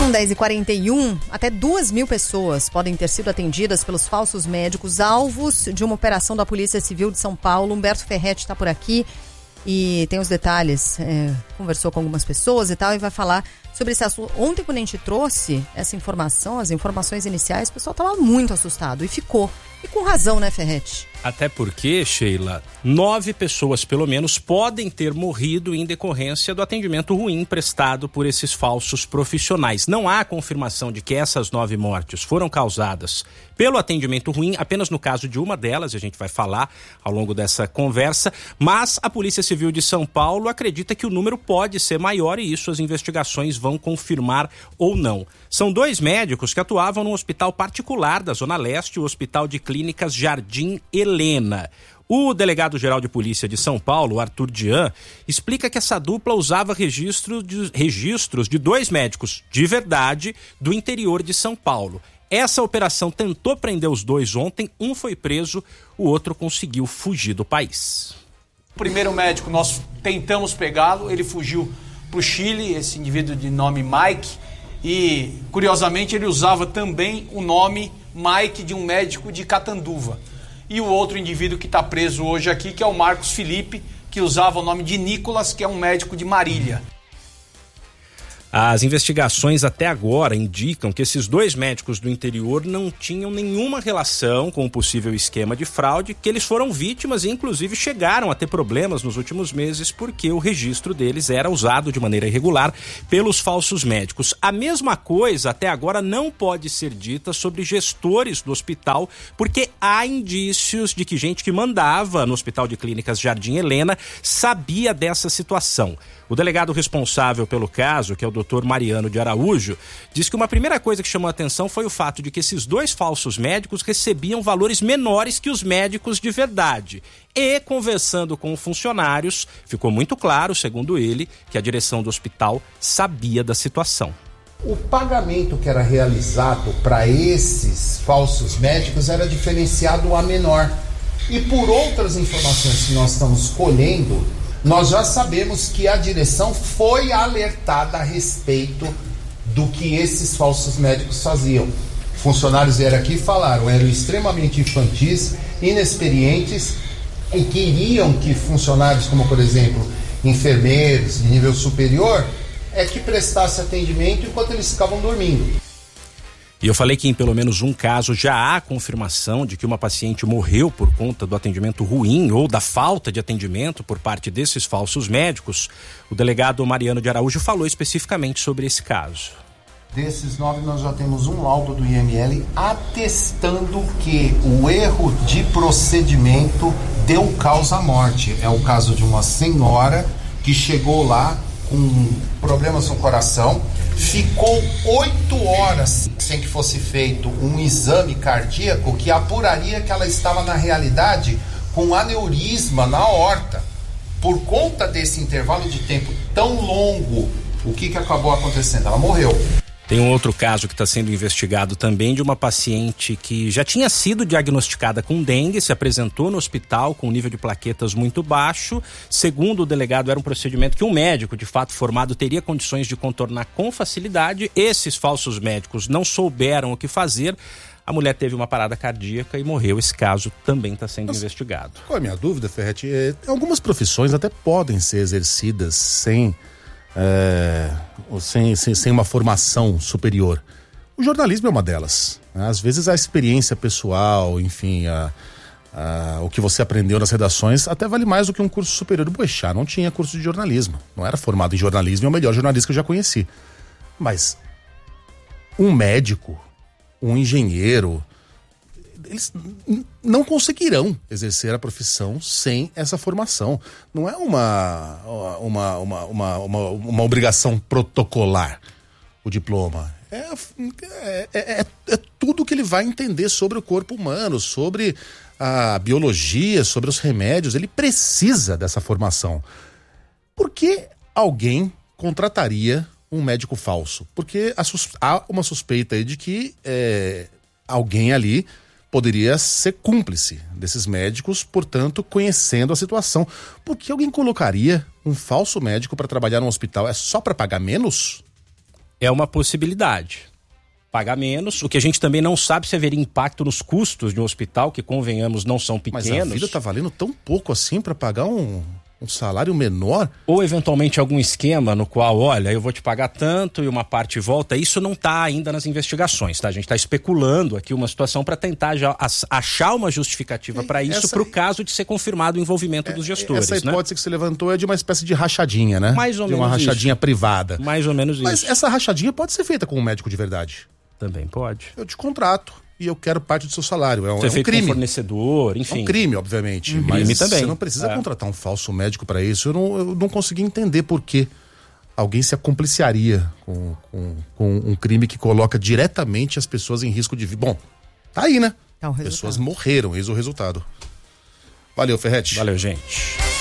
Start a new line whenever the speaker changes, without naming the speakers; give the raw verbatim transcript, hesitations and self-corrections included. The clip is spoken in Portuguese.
São dez e quarenta e um, até duas mil pessoas podem ter sido atendidas pelos falsos médicos alvos de uma operação da Polícia Civil de São Paulo. Humberto Ferretti está por aqui e tem os detalhes, é, conversou com algumas pessoas e tal, e vai falar sobre esse assunto. Ontem, quando a gente trouxe essa informação, as informações iniciais, o pessoal estava muito assustado e ficou. E com razão, né, Ferretti?
Até porque, Sheila, nove pessoas pelo menos podem ter morrido em decorrência do atendimento ruim prestado por esses falsos profissionais. Não há confirmação de que essas nove mortes foram causadas pelo atendimento ruim, apenas no caso de uma delas, e a gente vai falar ao longo dessa conversa, mas a Polícia Civil de São Paulo acredita que o número pode ser maior e isso as investigações vão confirmar ou não. São dois médicos que atuavam num hospital particular da Zona Leste, o Hospital de Clínicas Jardim Helena. O delegado-geral de polícia de São Paulo, Arthur Dian, explica que essa dupla usava registro de, registros de dois médicos de verdade do interior de São Paulo. Essa operação tentou prender os dois ontem, um foi preso, o outro conseguiu fugir do país.
O primeiro médico nós tentamos pegá-lo, ele fugiu para o Chile, esse indivíduo de nome Mike, e curiosamente ele usava também o nome Mike de um médico de Catanduva. E o outro indivíduo que está preso hoje aqui, que é o Marcos Felipe, que usava o nome de Nicolas, que é um médico de Marília.
As investigações até agora indicam que esses dois médicos do interior não tinham nenhuma relação com o possível esquema de fraude, que eles foram vítimas e inclusive chegaram a ter problemas nos últimos meses porque o registro deles era usado de maneira irregular pelos falsos médicos. A mesma coisa até agora não pode ser dita sobre gestores do hospital, porque há indícios de que gente que mandava no Hospital de Clínicas Jardim Helena sabia dessa situação. O delegado responsável pelo caso, que é o doutor Mariano de Araújo, diz que uma primeira coisa que chamou a atenção foi o fato de que esses dois falsos médicos recebiam valores menores que os médicos de verdade. E, conversando com funcionários, ficou muito claro, segundo ele, que a direção do hospital sabia da situação.
O pagamento que era realizado para esses falsos médicos era diferenciado a menor. E por outras informações que nós estamos colhendo, nós já sabemos que a direção foi alertada a respeito do que esses falsos médicos faziam. Funcionários vieram aqui e falaram, eram extremamente infantis, inexperientes e queriam que funcionários como, por exemplo, enfermeiros de nível superior, é que prestasse atendimento enquanto eles ficavam dormindo.
E eu falei que em pelo menos um caso já há confirmação de que uma paciente morreu por conta do atendimento ruim ou da falta de atendimento por parte desses falsos médicos. O delegado Mariano de Araújo falou especificamente sobre esse caso.
Desses nove, nós já temos um laudo do I M L atestando que o erro de procedimento deu causa à morte. É o caso de uma senhora que chegou lá com problemas no coração, ficou oito horas sem que fosse feito um exame cardíaco que apuraria que ela estava, na realidade, com aneurisma na aorta. Por conta desse intervalo de tempo tão longo, o que, que acabou acontecendo? Ela morreu.
Tem um outro caso que está sendo investigado também de uma paciente que já tinha sido diagnosticada com dengue, se apresentou no hospital com um nível de plaquetas muito baixo. Segundo o delegado, era um procedimento que um médico, de fato formado, teria condições de contornar com facilidade. Esses falsos médicos não souberam o que fazer. A mulher teve uma parada cardíaca e morreu. Esse caso também está sendo Mas, investigado.
Qual é a minha dúvida, Ferretti? É, algumas profissões até podem ser exercidas sem... É, sem, sem, sem uma formação superior. O jornalismo é uma delas, né? Às vezes a experiência pessoal, enfim, a, a, o que você aprendeu nas redações até vale mais do que um curso superior. O Boechat não tinha curso de jornalismo, não era formado em jornalismo, é o melhor jornalista que eu já conheci. Mas um médico, um engenheiro, eles não conseguirão exercer a profissão sem essa formação. Não é uma, uma, uma, uma, uma, uma obrigação protocolar o diploma. É, é, é, é tudo que ele vai entender sobre o corpo humano, sobre a biologia, sobre os remédios. Ele precisa dessa formação. Por que alguém contrataria um médico falso? Porque há uma suspeita aí de que é, alguém ali poderia ser cúmplice desses médicos, portanto, conhecendo a situação. Por que alguém colocaria um falso médico para trabalhar num hospital? É só para pagar menos?
é uma possibilidade. Pagar menos, o que a gente também não sabe se haveria impacto nos custos de um hospital, que convenhamos não são pequenos.
Mas a vida tá valendo tão pouco assim para pagar um, um salário menor?
Ou eventualmente algum esquema no qual, olha, eu vou te pagar tanto e uma parte volta. Isso não tá ainda nas investigações, tá? A gente tá especulando aqui uma situação para tentar já achar uma justificativa para isso, para o caso de ser confirmado o envolvimento é, dos gestores.
Essa hipótese, né, que você levantou é de uma espécie de rachadinha, né?
Mais ou
de
menos
uma rachadinha
isso.
privada.
Mais ou menos
Mas
isso.
Mas essa rachadinha pode ser feita com um médico de verdade.
Também pode.
Eu te contrato e eu quero parte do seu salário. É um,
Você
é um
feito
crime.
Com fornecedor, enfim.
É um crime, obviamente.
Um
mas
crime também.
Você não precisa
é.
contratar um falso médico para isso. Eu não, eu não consegui entender por que alguém se acompliciaria com, com, com um crime que coloca diretamente as pessoas em risco de vida. Bom, tá aí, né?
É o
pessoas morreram, eis o resultado. Valeu, Ferretti.
Valeu, gente.